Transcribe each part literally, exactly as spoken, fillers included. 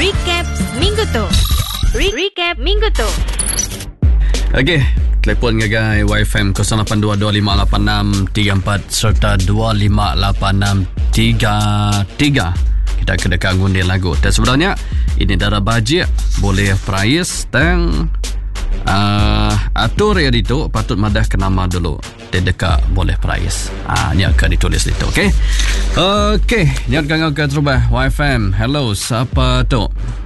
Recap minggu tu. Re- Recap minggu tu. Okey, telefon ngagai Y F M kosong lapan dua dua lima lapan enam tiga empat serta dua lima lapan enam tiga tiga. Kita kedekat ngundian lagu. Dan sebenarnya ini darah bajet boleh price dan uh, atur ya itu patut madah ke nama dulu. Dia dekat boleh price. Ah, ni akan ditulis itu, okey. Okey, ni akan ke terubah Y F M. Hello, siapa tu?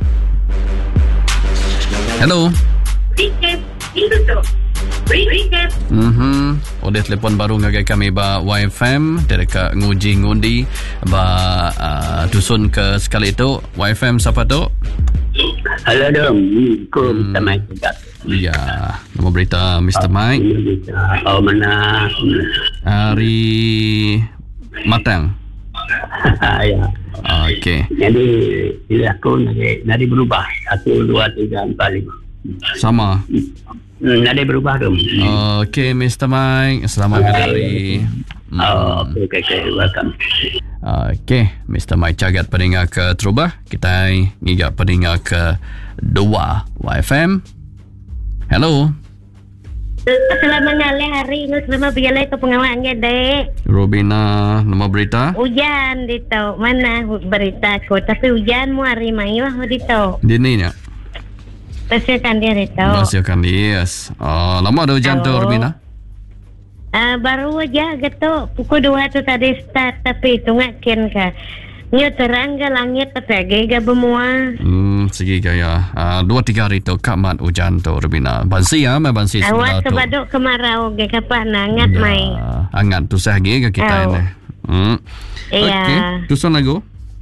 Hello. Recap minggu tu. Recap. Mhm. Oleh telefon baru ngagai kami ba Y F M dekat nguji ngundi ba uh, dusun ke sekali itu. Y F M siapa tu? Halo dong, aku hmm. Mister Mike juga. Ya, nama berita Mister Mike. Oh, mana? Hari Matang. Ya. Okey. Jadi, bila aku nanti, nanti berubah. Satu, dua, tiga, empat, lima. Sama. Hmm, nanti berubah dong. Okey, Mister Mike. Selamat hari. Hmm. Oh, okey, okey, okay. Welcome. Okey, Mister Mike cagat pendengar ke terubah. Kita ngigap pendengar ke dua Y F M. Hello. Selamat hari ini selamat berjalan ke pengawasannya dek. Robina, nama berita? Hujan dito. Mana berita ko? Tapi hujan mo hari mai wah dito. Di ni nya. Pasyakan dia dito. Pasyakan dia. Yes. Oh, lama ada hujan oh. tu Robina? Ah, uh, baru aja gitu. Pukul dua tu tadi start tapi itu ngakin ka. Nyo terang ke langit tapi ga bemua. Hmm, segi gaya. Uh, dua tiga hari tu kamat hujan tu Robina. Bansi ya, mai bansi sebelah tu. Awas sebaduk kemarau ge kapan angat ya, mai. Angat tu sah ge ke kita oh. ni. Hmm. Iya. Okey, tusun lagu.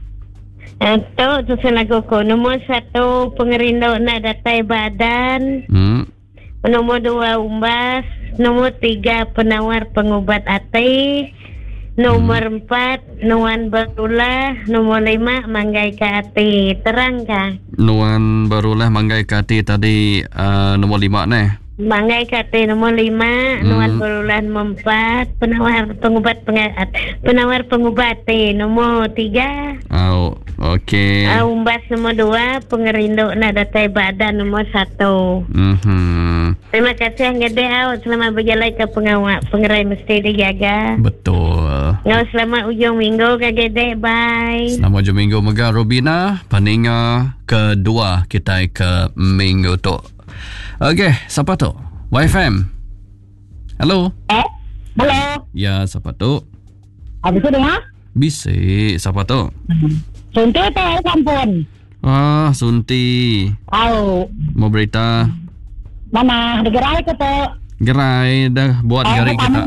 Itu tusun lagu ko. Nomor satu pengerindo na datai badan. Hmm. Nomor dua umbas. Nomor tiga penawar pengubat hati. Nomor hmm. empat nuan barulah. Nomor lima manggai ke hati. Terang kah? Nuan barulah manggai ke hati tadi uh, nomor lima ni. Manggai ke hati nomor lima. Hmm. Nuan barulah nomor empat. Penawar pengubat pengat, penawar pengubat hati nomor tiga. Oh, okey. Uh, umbas nomor dua. Pengerindo na datai badan nomor satu. Mhm. Terima kasih Gede Aw. Selamat berjalan ke pengawal. Pengerai mesti dijaga. Betul. Ngau selamat ujung minggu Kak Gede. Bye. Selamat ujung minggu Mega Robina. Pendengar kedua kita ke minggu tu. Okey, siapa tu? Y F M. Hello. Eh? Hello. Ya, siapa tu? Habis tu dengar? Bisik. Siapa tu? Sunti tu kampung. Ah, Sunti. Tahu. Mau berita? Mana? Digerai ke tu? Gerai dah buat eh, garik kita.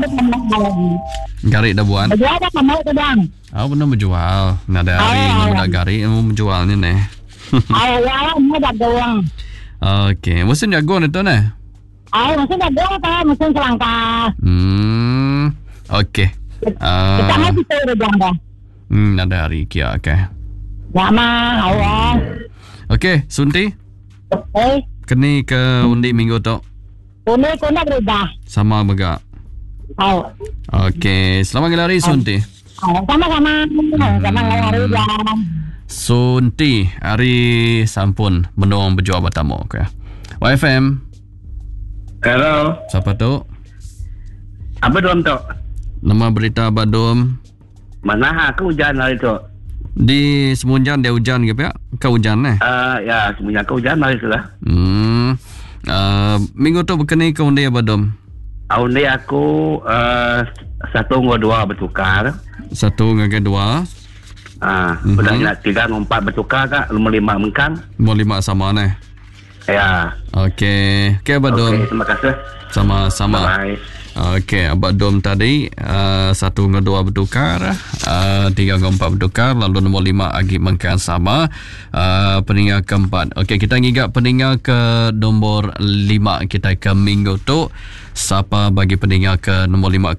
Garik dah buat. Berjual dah kamu tu bang. Aku pernah berjual. Nada hari ni dah garik mau menjual ni ni. Ayo, ya, mu dah doang. Okey, musim jago ni tu ni. Ayo, musim jago tu, musim selangkah. Hmm. Okey. Ah. Kita mesti tu dah dah. Hmm, nada hari kia okey. Ya mah, awak. Okey, Sunti. Eh. Keni ke undi minggu tu. Undi kena berubah. Sama juga. Tahu. Okey, selamat hari Sunti. Sama-sama. Sama hari jalan. Sunti, hari sampun menung berjual bertamu. Okay. Y F M. Hello. Siapa tu? Apa dom tu? Nama berita Badum. Mana aku hujan hari tu? Di Semunjan dia hujan ke pihak? Kau hujan eh? Uh, ya, semuanya kau hujan hari tu lah. Hmm. Uh, minggu tu berkeni ke undi Badum? Undi aku uh, satu ngau dua bertukar. Satu ngau dua. Ah, uh, mm-hmm. Nak tiga empat bertukar kak, nomor lima mengkang. Nomor lima sama ni. Ya. Okey, okey Badum. Okey, terima kasih. Sama-sama. Bye. Okey, Abad Dom tadi uh, satu dengan dua bertukar, uh, tiga dengan empat bertukar, lalu nombor lima Agi Mengkang sama, uh, peninggal keempat. Okey, kita ngigap peninggal ke nombor lima kita ke minggu tu. Siapa bagi peninggal ke nombor lima